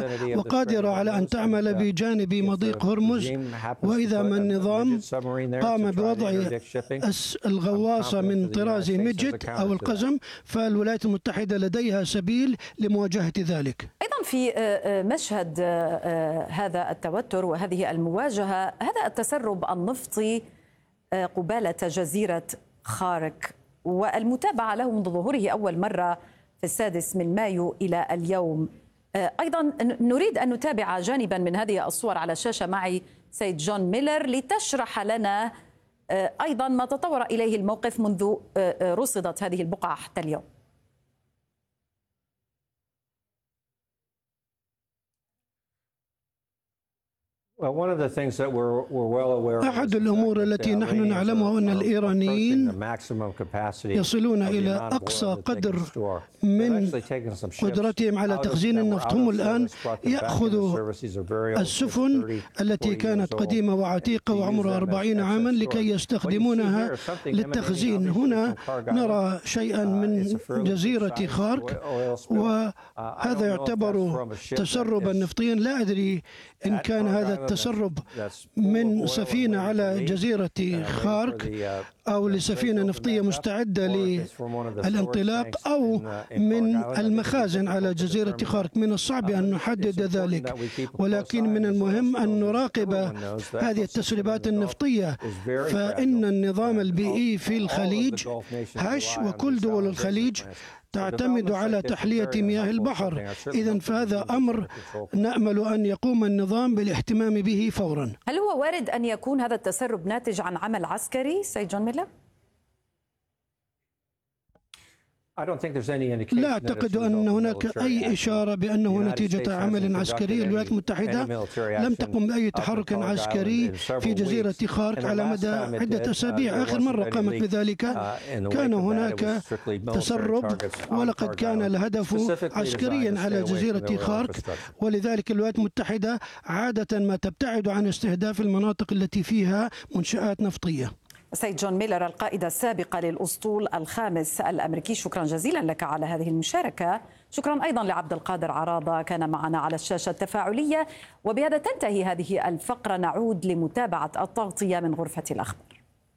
الدولة وقادرة على أن تعمل بجانب مضيق هرمز، وإذا ما النظام قام بوضع الغواصة من طراز ميدجت أو القزم، فالولايات المتحدة لديها سبيل لمواجهة ذلك. أيضا في مشهد هذا التوتر وهذه المواجهة، هذا التسرب النفطي قبالة جزيرة خارك والمتابعة له منذ ظهوره أول مرة في 6 مايو إلى اليوم. أيضا نريد أن نتابع جانبا من هذه الصور على الشاشة. معي سيد جون ميلر لتشرح لنا أيضا ما تطور إليه الموقف منذ رصدت هذه البقعة حتى اليوم. أحد الأمور التي نحن نعلمها أن الإيرانيين يصلون إلى أقصى قدر من قدرتهم على تخزين النفط. هم الآن يأخذوا السفن التي كانت قديمة وعتيقة وعمرها 40 عاما لكي يستخدمونها للتخزين. هنا نرى شيئا من جزيرة خارك، وهذا يعتبر تسربا نفطيا. لا أدري إن كان هذا التسرب من سفينة على جزيرة خارك أو لسفينة نفطية مستعدة للانطلاق أو من المخازن على جزيرة خارك. من الصعب أن نحدد ذلك، ولكن من المهم أن نراقب هذه التسريبات النفطية، فإن النظام البيئي في الخليج هش وكل دول الخليج تعتمد على تحلية مياه البحر. إذن فهذا أمر نأمل أن يقوم النظام بالاهتمام به فورا. هل هو وارد أن يكون هذا التسرب ناتج عن عمل عسكري سيد جون ميلر؟ لا أعتقد أن هناك أي إشارة بأنه نتيجة عمل عسكري. الولايات المتحدة لم تقم بأي تحرك عسكري في جزيرة خارك على مدى عدة أسابيع. آخر مرة قامت بذلك كان هناك تسرب، ولقد كان الهدف عسكريا على جزيرة خارك، ولذلك الولايات المتحدة عادة ما تبتعد عن استهداف المناطق التي فيها منشآت نفطية. سيد جون ميلر القائد السابق للأسطول الخامس الأمريكي، شكرا جزيلا لك على هذه المشاركة. شكرا أيضا لعبد القادر عراضة كان معنا على الشاشة التفاعلية. وبهذا تنتهي هذه الفقرة. نعود لمتابعة التغطية من غرفة الأخبار.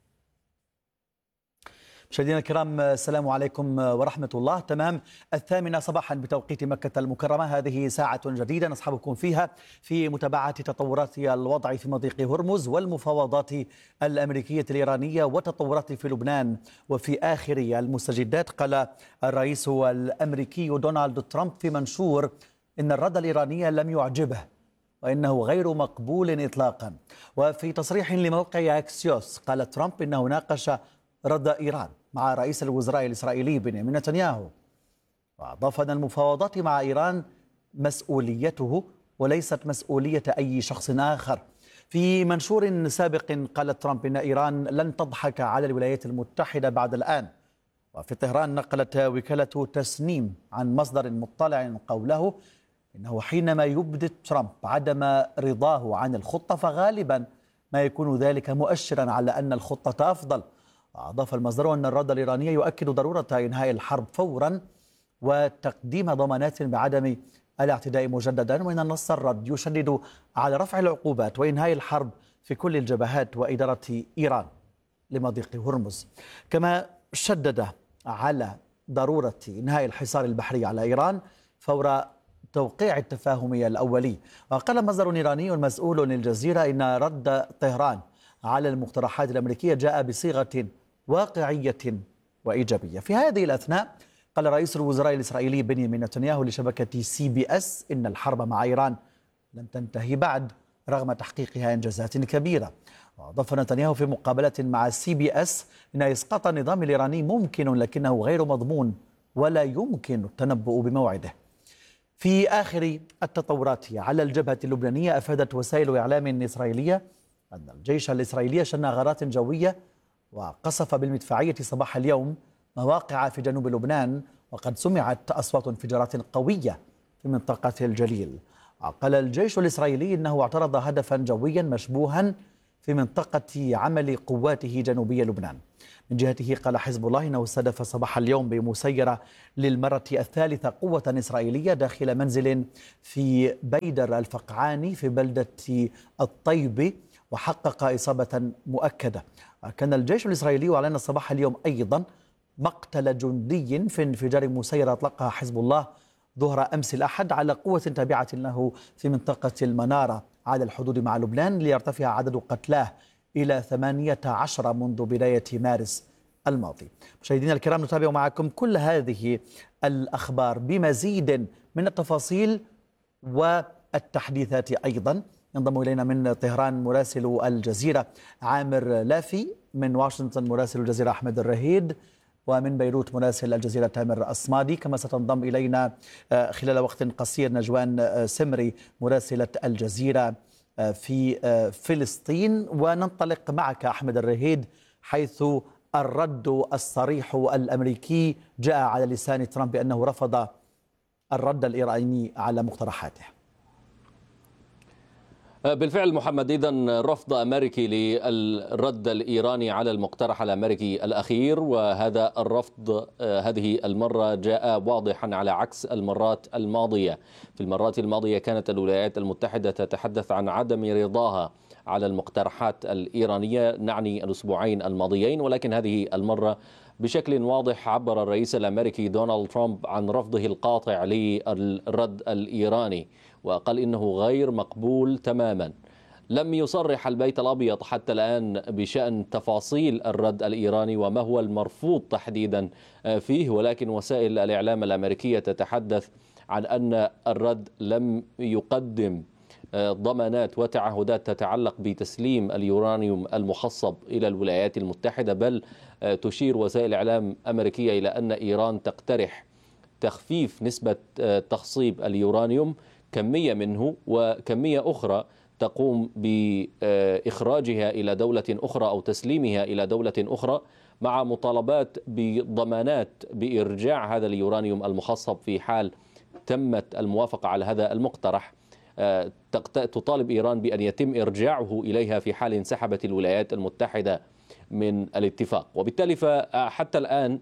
مشاهدينا الكرام، السلام عليكم ورحمة الله. تمام 8 صباحا بتوقيت مكة المكرمة. هذه ساعة جديدة نصحبكم فيها في متابعة تطورات الوضع في مضيق هرمز والمفاوضات الأمريكية الإيرانية وتطورات في لبنان. وفي آخر المستجدات قال الرئيس الأمريكي دونالد ترامب في منشور إن الرد الإيراني لم يعجبه وإنه غير مقبول إطلاقا. وفي تصريح لموقع أكسيوس قال ترامب إنه ناقش رد إيران مع رئيس الوزراء الإسرائيلي بنيامين نتنياهو، وأضاف أن المفاوضات مع إيران مسؤوليته وليست مسؤولية أي شخص آخر. في منشور سابق قال ترامب إن إيران لن تضحك على الولايات المتحدة بعد الآن. وفي طهران نقلت وكالة تسنيم عن مصدر مطلع قوله إنه حينما يبدي ترامب عدم رضاه عن الخطة فغالبا ما يكون ذلك مؤشرا على أن الخطة أفضل. أضاف المصدر أن الرد الإيراني يؤكد ضرورة إنهاء الحرب فورا وتقديم ضمانات بعدم الاعتداء مجددا، وإن نص الرد يشدد على رفع العقوبات وإنهاء الحرب في كل الجبهات وإدارة إيران لمضيق هرمز. كما شدد على ضرورة إنهاء الحصار البحري على إيران فور توقيع التفاهم الأولي. وقال مصدر إيراني مسؤول للجزيرة إن رد طهران على المقترحات الأمريكية جاء بصيغة واقعية وإيجابية. في هذه الأثناء قال رئيس الوزراء الإسرائيلي بنيامين نتنياهو لشبكة CBS إن الحرب مع إيران لن تنتهي بعد رغم تحقيقها إنجازات كبيرة. وأضاف نتنياهو في مقابلة مع CBS إن إسقاط النظام الإيراني ممكن لكنه غير مضمون ولا يمكن التنبؤ بموعده. في آخر التطورات على الجبهة اللبنانية أفادت وسائل إعلام إسرائيلية أن الجيش الإسرائيلي شن غارات جوية وقصف بالمدفعية صباح اليوم مواقع في جنوب لبنان، وقد سمعت أصوات انفجارات قوية في منطقة الجليل. قال الجيش الإسرائيلي إنه اعترض هدفا جويا مشبوها في منطقة عمل قواته جنوبي لبنان. من جهته قال حزب الله إنه استهدف صباح اليوم بمسيرة للمرة الثالثة قوة إسرائيلية داخل منزل في بيدر الفقعاني في بلدة الطيبة، وحقق إصابة مؤكدة. كان الجيش الإسرائيلي أعلن صباح اليوم أيضا مقتل جندي في انفجار مسيرة أطلقها حزب الله ظهر أمس الأحد على قوة تابعة له في منطقة المنارة على الحدود مع لبنان، ليرتفع عدد قتلاه إلى 18 منذ بداية مارس الماضي. مشاهدينا الكرام، نتابع معكم كل هذه الأخبار بمزيد من التفاصيل والتحديثات أيضا. ينضم إلينا من طهران مراسل الجزيرة عامر لافي، من واشنطن مراسل الجزيرة أحمد الرهيد، ومن بيروت مراسل الجزيرة تامر الصمادي. كما ستنضم إلينا خلال وقت قصير نجوان سمري مراسلة الجزيرة في فلسطين. وننطلق معك أحمد الرهيد، حيث الرد الصريح الأمريكي جاء على لسان ترامب بأنه رفض الرد الإيراني على مقترحاته. بالفعل محمد، إذن رفض أمريكي للرد الإيراني على المقترح الأمريكي الأخير، وهذا الرفض هذه المرة جاء واضحا على عكس المرات الماضية. في المرات الماضية كانت الولايات المتحدة تتحدث عن عدم رضاها على المقترحات الإيرانية، نعني الأسبوعين الماضيين، ولكن هذه المرة بشكل واضح عبر الرئيس الأمريكي دونالد ترامب عن رفضه القاطع للرد الإيراني، وقال إنه غير مقبول تماما. لم يصرح البيت الأبيض حتى الآن بشأن تفاصيل الرد الإيراني وما هو المرفوض تحديدا فيه، ولكن وسائل الإعلام الأمريكية تتحدث عن أن الرد لم يقدم ضمانات وتعهدات تتعلق بتسليم اليورانيوم المخصب إلى الولايات المتحدة، بل تشير وسائل إعلام أمريكية إلى أن إيران تقترح تخفيف نسبة تخصيب اليورانيوم، كمية منه وكمية أخرى تقوم بإخراجها إلى دولة أخرى أو تسليمها إلى دولة أخرى، مع مطالبات بضمانات بإرجاع هذا اليورانيوم المخصب في حال تمت الموافقة على هذا المقترح. تطالب إيران بأن يتم إرجاعه إليها في حال انسحبت الولايات المتحدة من الاتفاق. وبالتالي فحتى الآن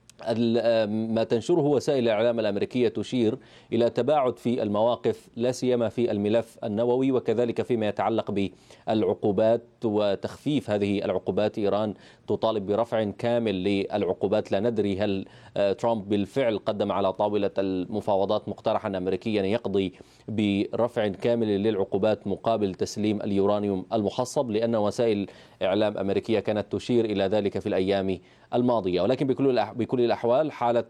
ما تنشره وسائل الإعلام الأمريكية تشير إلى تباعد في المواقف، لا سيما في الملف النووي، وكذلك فيما يتعلق بالعقوبات وتخفيف هذه العقوبات. إيران تطالب برفع كامل للعقوبات. لا ندري هل ترامب بالفعل قدم على طاولة المفاوضات مقترحا أمريكيا يقضي برفع كامل للعقوبات مقابل تسليم اليورانيوم المخصب، لأن وسائل إعلام أمريكية كانت تشير إلى ذلك في الأيام الماضية. ولكن بكل الأحوال حالة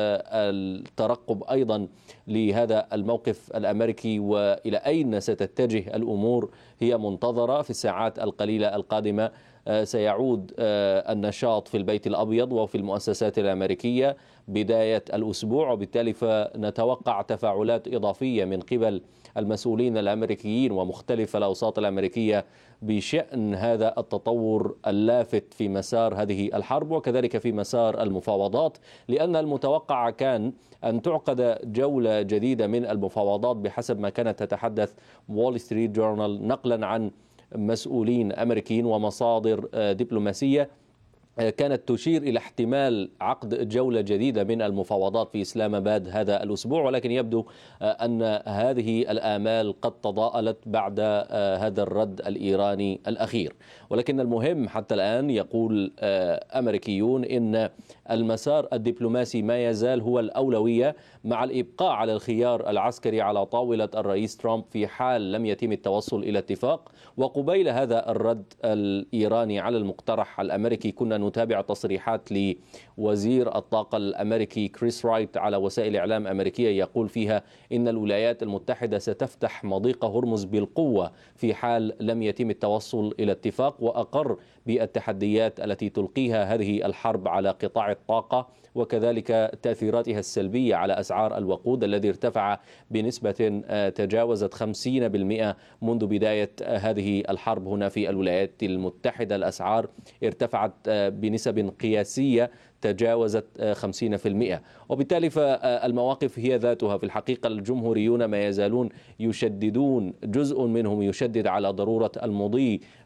الترقب أيضا لهذا الموقف الأمريكي وإلى أين ستتجه الأمور هي منتظرة. في الساعات القليلة القادمة سيعود النشاط في البيت الأبيض وفي المؤسسات الأمريكية بداية الأسبوع، وبالتالي فنتوقع تفاعلات إضافية من قبل المسؤولين الأمريكيين ومختلف الأوساط الأمريكية بشأن هذا التطور اللافت في مسار هذه الحرب وكذلك في مسار المفاوضات، لأن المتوقع كان أن تعقد جولة جديدة من المفاوضات بحسب ما كانت تتحدث وول ستريت جورنال نقلا عن مسؤولين أمريكيين ومصادر دبلوماسية كانت تشير إلى احتمال عقد جولة جديدة من المفاوضات في إسلام آباد هذا الأسبوع، ولكن يبدو أن هذه الآمال قد تضاءلت بعد هذا الرد الإيراني الأخير. ولكن المهم حتى الآن يقول أمريكيون إن المسار الدبلوماسي ما يزال هو الأولوية، مع الإبقاء على الخيار العسكري على طاولة الرئيس ترامب في حال لم يتم التوصل إلى اتفاق. وقبيل هذا الرد الإيراني على المقترح الأمريكي كنا نتابع تصريحات لوزير الطاقة الأمريكي كريس رايت على وسائل إعلام أمريكية يقول فيها إن الولايات المتحدة ستفتح مضيق هرمز بالقوة في حال لم يتم التوصل إلى اتفاق، وأقر بالتحديات التي تلقيها هذه الحرب على قطاع الطاقة وكذلك تأثيراتها السلبية على أسعار الوقود الذي ارتفع بنسبة تجاوزت 50% منذ بداية هذه الحرب هنا في الولايات المتحدة. الأسعار ارتفعت بنسب قياسية تجاوزت 50%، وبالتالي فالمواقف هي ذاتها. في الحقيقة الجمهوريون ما يزالون يشددون، جزء منهم يشدد على ضرورة المضي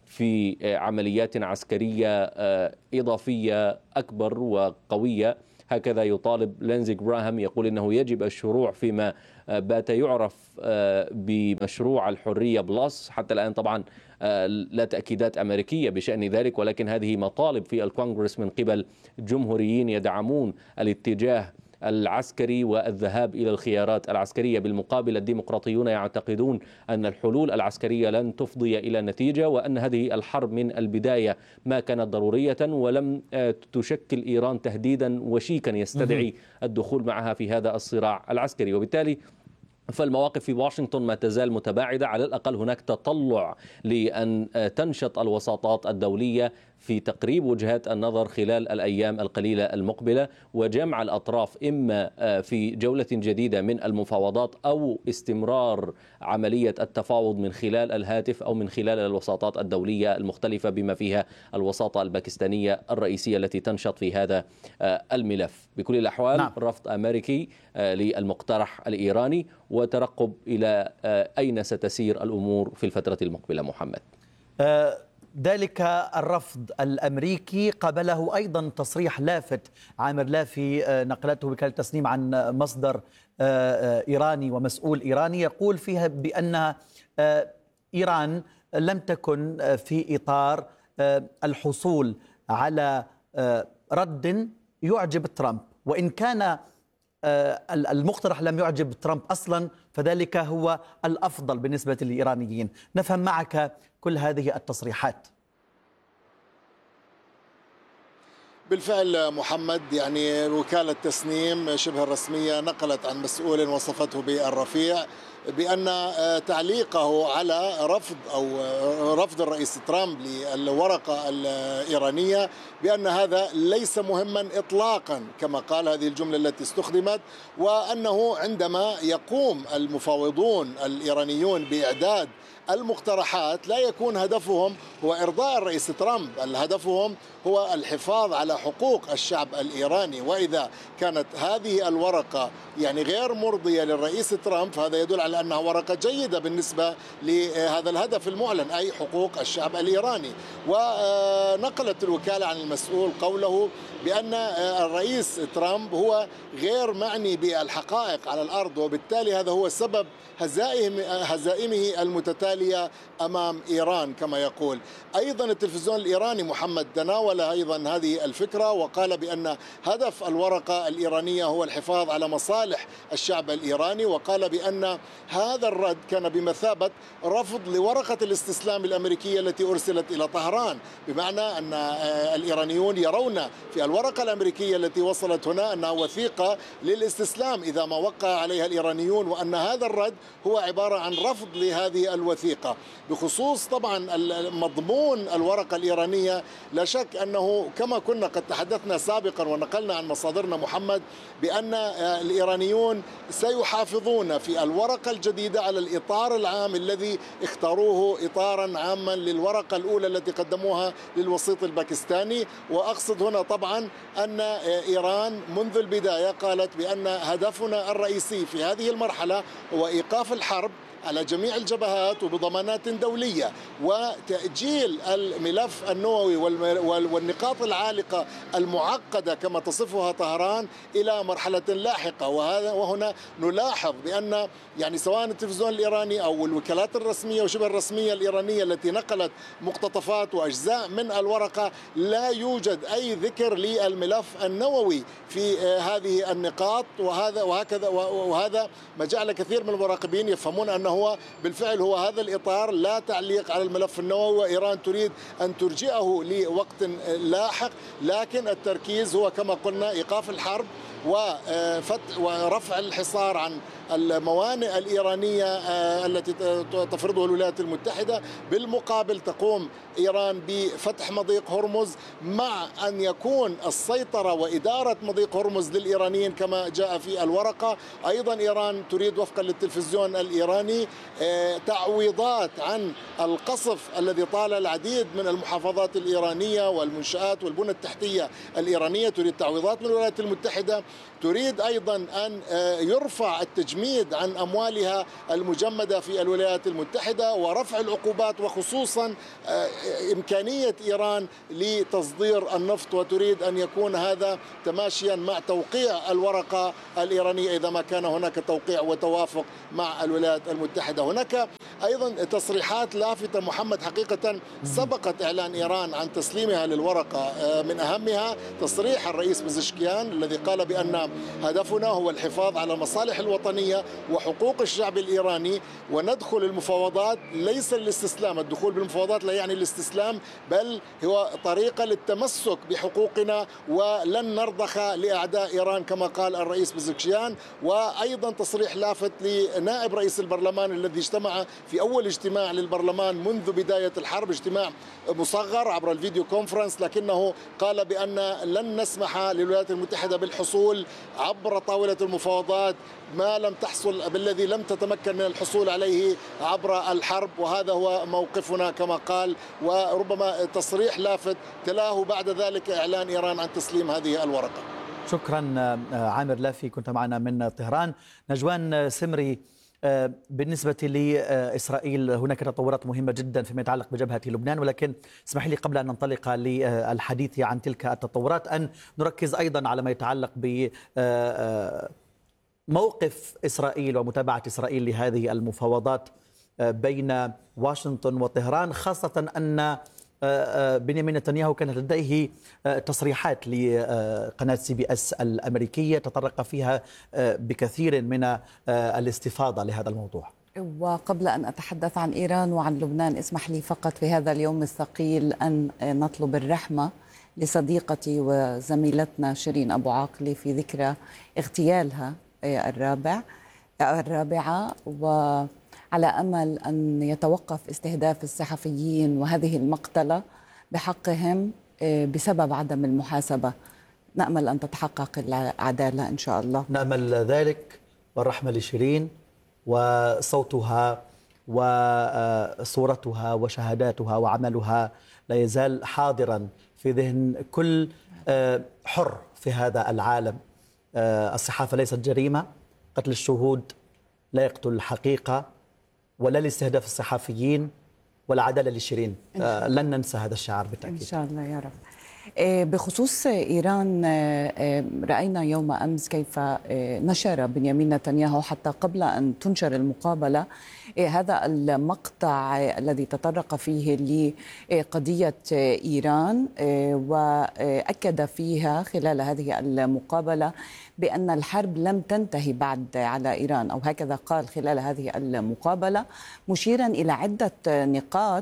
في عمليات عسكرية إضافية أكبر وقوية. هكذا يطالب لينزي جراهام، يقول إنه يجب الشروع فيما بات يعرف بمشروع الحرية بلس. حتى الآن طبعا لا تأكيدات أمريكية بشأن ذلك، ولكن هذه مطالب في الكونغرس من قبل جمهوريين يدعمون الاتجاه العسكري والذهاب إلى الخيارات العسكرية. بالمقابل الديمقراطيون يعتقدون أن الحلول العسكرية لن تفضي إلى نتيجة، وأن هذه الحرب من البداية ما كانت ضرورية ولم تشكل إيران تهديدا وشيكا يستدعي الدخول معها في هذا الصراع العسكري. وبالتالي فالمواقف في واشنطن ما تزال متباعدة. على الأقل هناك تطلع لأن تنشط الوساطات الدولية في تقريب وجهات النظر خلال الأيام القليلة المقبلة، وجمع الأطراف إما في جولة جديدة من المفاوضات أو استمرار عملية التفاوض من خلال الهاتف أو من خلال الوساطات الدولية المختلفة بما فيها الوساطة الباكستانية الرئيسية التي تنشط في هذا الملف. بكل الأحوال نعم. رفض أمريكي للمقترح الإيراني، وترقب إلى أين ستسير الأمور في الفترة المقبلة. محمد، ذلك الرفض الأمريكي قبله أيضا تصريح لافت عامر لافي نقلته وكالة تسنيم عن مصدر إيراني ومسؤول إيراني، يقول فيها بأن إيران لم تكن في إطار الحصول على رد يعجب ترامب، وإن كان المقترح لم يعجب ترامب أصلا فذلك هو الأفضل بالنسبة للإيرانيين. نفهم معك كل هذه التصريحات. بالفعل محمد، يعني وكالة تسنيم شبه الرسمية نقلت عن مسؤول وصفته بالرفيع بأن تعليقه على رفض الرئيس ترامب للورقة الإيرانية بأن هذا ليس مهما إطلاقا كما قال، هذه الجملة التي استخدمت، وأنه عندما يقوم المفاوضون الإيرانيون بإعداد المقترحات لا يكون هدفهم هو إرضاء الرئيس ترامب، هدفهم هو الحفاظ على حقوق الشعب الإيراني. وإذا كانت هذه الورقة يعني غير مرضية للرئيس ترامب فهذا يدل على أنها ورقة جيدة بالنسبة لهذا الهدف المعلن، أي حقوق الشعب الإيراني. ونقلت الوكالة عن المسؤول قوله بأن الرئيس ترامب هو غير معني بالحقائق على الأرض، وبالتالي هذا هو سبب هزائمه المتتالية أمام إيران كما يقول. أيضا التلفزيون الإيراني محمد تناول أيضا هذه الفكرة وقال بأن هدف الورقة الإيرانية هو الحفاظ على مصالح الشعب الإيراني، وقال بأن هذا الرد كان بمثابة رفض لورقة الاستسلام الأمريكية التي أرسلت إلى طهران، بمعنى أن الإيرانيون يرون في الورقة الأمريكية التي وصلت هنا أنها وثيقة للاستسلام إذا ما وقع عليها الإيرانيون، وأن هذا الرد هو عبارة عن رفض لهذه الوثيقة. بخصوص طبعا مضمون الورقة الإيرانية، لا شك أنه كما كنا قد تحدثنا سابقا ونقلنا عن مصادرنا محمد بأن الإيرانيون سيحافظون في الورقة الجديدة على الإطار العام الذي اختاروه إطارا عاما للورقة الأولى التي قدموها للوسيط الباكستاني. وأقصد هنا طبعا أن إيران منذ البداية قالت بأن هدفنا الرئيسي في هذه المرحلة هو إيقاف الحرب على جميع الجبهات وبضمانات دولية، وتأجيل الملف النووي والنقاط العالقة المعقدة كما تصفها طهران إلى مرحلة لاحقة. وهنا نلاحظ بأن يعني سواء التلفزيون الإيراني أو الوكالات الرسمية وشبه الرسمية الإيرانية التي نقلت مقتطفات وأجزاء من الورقة لا يوجد أي ذكر للملف النووي في هذه النقاط، وهذا ما جعل كثير من المراقبين يفهمون أنه بالفعل هو هذا الإطار لا تعليق على الملف النووي، وإيران تريد أن ترجئه لوقت لاحق، لكن التركيز هو كما قلنا إيقاف الحرب ورفع الحصار عن الموانئ الإيرانية التي تفرضها الولايات المتحدة. بالمقابل تقوم إيران بفتح مضيق هرمز، مع أن يكون السيطرة وإدارة مضيق هرمز للإيرانيين كما جاء في الورقة. أيضا إيران تريد وفقا للتلفزيون الإيراني الإيراني تعويضات عن القصف الذي طال العديد من المحافظات الإيرانية والمنشآت والبنى التحتية الإيرانية. تريد تعويضات من الولايات المتحدة، تريد أيضا أن يرفع التجميد عن أموالها المجمدة في الولايات المتحدة ورفع العقوبات، وخصوصا إمكانية إيران لتصدير النفط، وتريد أن يكون هذا تماشيا مع توقيع الورقة الإيرانية إذا ما كان هناك توقيع وتوافق مع الولايات المتحدة. هناك أيضا تصريحات لافتة محمد حقيقة سبقت إعلان إيران عن تسليمها للورقة، من أهمها تصريح الرئيس بزشكيان الذي قال بأن هدفنا هو الحفاظ على المصالح الوطنية وحقوق الشعب الإيراني، وندخل المفاوضات ليس للاستسلام. الدخول بالمفاوضات لا يعني الاستسلام، بل هو طريقة للتمسك بحقوقنا ولن نرضخ لأعداء إيران كما قال الرئيس بزشكيان. وأيضا تصريح لافت لنائب رئيس البرلمان الذي اجتمع في أول اجتماع للبرلمان منذ بداية الحرب، اجتماع مصغر عبر الفيديو كونفرنس، لكنه قال بأن لن نسمح للولايات المتحدة بالحصول عبر طاولة المفاوضات ما لم تحصل بالذي لم تتمكن من الحصول عليه عبر الحرب، وهذا هو موقفنا كما قال. وربما تصريح لافت تلاه بعد ذلك إعلان إيران عن تسليم هذه الورقة. شكرا عامر لافي، كنت معنا من طهران. نجوان سمري، بالنسبة لإسرائيل هناك تطورات مهمة جدا فيما يتعلق بجبهة لبنان، ولكن اسمح لي قبل أن ننطلق للحديث عن تلك التطورات أن نركز أيضا على ما يتعلق بموقف إسرائيل ومتابعة إسرائيل لهذه المفاوضات بين واشنطن وطهران، خاصة أن بنيامين نتنياهو كانت لديه تصريحات لقناة CBS الأمريكية تطرق فيها بكثير من الاستفاضة لهذا الموضوع. وقبل أن أتحدث عن إيران وعن لبنان، اسمح لي فقط في هذا اليوم الثقيل أن نطلب الرحمة لصديقتي وزميلتنا شيرين أبو عاقلة في ذكرى اغتيالها الرابعة، وعلى أمل أن يتوقف استهداف الصحفيين وهذه المقتلة بحقهم بسبب عدم المحاسبة. نأمل أن تتحقق العدالة إن شاء الله. نأمل ذلك، والرحمة لشيرين، وصوتها وصورتها وشهاداتها وعملها لا يزال حاضرا في ذهن كل حر في هذا العالم. الصحافة ليست جريمة، قتل الشهود لا يقتل الحقيقة، ولا لاستهداف الصحفيين، ولا عدالة لشيرين. لن ننسى هذا الشعار بالتأكيد إن شاء الله يا رب. بخصوص إيران، رأينا يوم أمس كيف نشر بنيامين نتنياهو حتى قبل أن تنشر المقابلة هذا المقطع الذي تطرق فيه لقضية إيران، وأكد فيها خلال هذه المقابلة بأن الحرب لم تنتهي بعد على إيران، أو هكذا قال خلال هذه المقابلة، مشيرا إلى عدة نقاط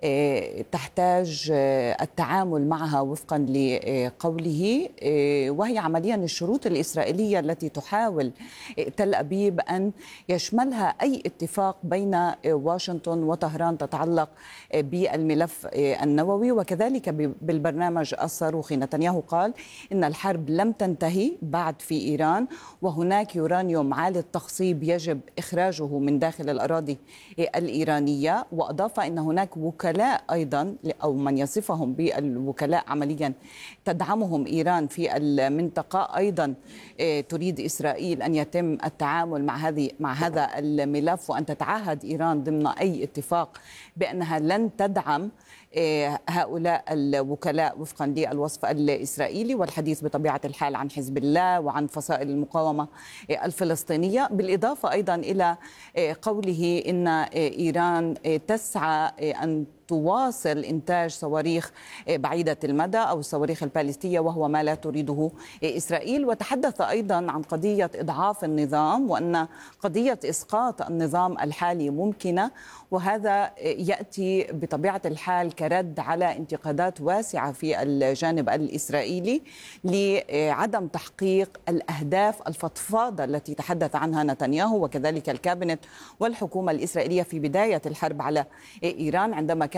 تحتاج التعامل معها وفقا لقوله، وهي عمليا الشروط الإسرائيلية التي تحاول تل أبيب أن يشملها أي اتفاق بين واشنطن وطهران تتعلق بالملف النووي وكذلك بالبرنامج الصاروخي. نتنياهو قال إن الحرب لم تنتهي بعد في إيران، وهناك يورانيوم عالي التخصيب يجب إخراجه من داخل الأراضي الإيرانية. وأضاف أن هناك وكلاء أيضا، أو من يصفهم بالوكلاء عمليا تدعمهم إيران في المنطقة، أيضا تريد إسرائيل أن يتم التعامل مع هذا الملف، وأن تتعهد إيران ضمن أي اتفاق بأنها لن تدعم هؤلاء الوكلاء وفقا للوصف الإسرائيلي. والحديث بطبيعة الحال عن حزب الله وعن فصائل المقاومة الفلسطينية، بالإضافة أيضا إلى قوله إن إيران تسعى أن تواصل إنتاج صواريخ بعيدة المدى أو الصواريخ الباليستية، وهو ما لا تريده إسرائيل. وتحدث أيضا عن قضية إضعاف النظام، وأن قضية إسقاط النظام الحالي ممكنة، وهذا يأتي بطبيعة الحال كرد على انتقادات واسعة في الجانب الإسرائيلي لعدم تحقيق الأهداف الفضفاضة التي تحدث عنها نتنياهو وكذلك الكابينت والحكومة الإسرائيلية في بداية الحرب على إيران، عندما كان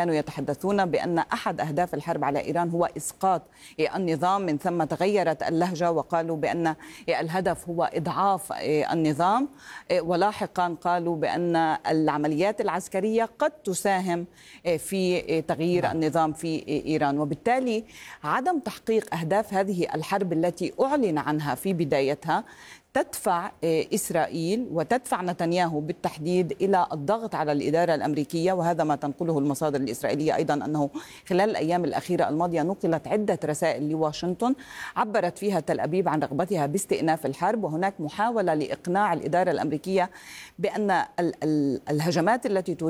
كانوا يتحدثون بأن أحد أهداف الحرب على إيران هو إسقاط النظام، من ثم تغيرت اللهجة وقالوا بأن الهدف هو إضعاف النظام، ولاحقا قالوا بأن العمليات العسكرية قد تساهم في تغيير النظام في إيران. وبالتالي عدم تحقيق أهداف هذه الحرب التي أعلن عنها في بدايتها تدفع إسرائيل وتدفع نتنياهو بالتحديد إلى الضغط على الإدارة الأمريكية. وهذا ما تنقله المصادر الإسرائيلية أيضا، أنه خلال الأيام الأخيرة الماضية نقلت عدة رسائل لواشنطن عبرت فيها تل أبيب عن رغبتها باستئناف الحرب، وهناك محاولة لإقناع الإدارة الأمريكية بأن الهجمات التي تريد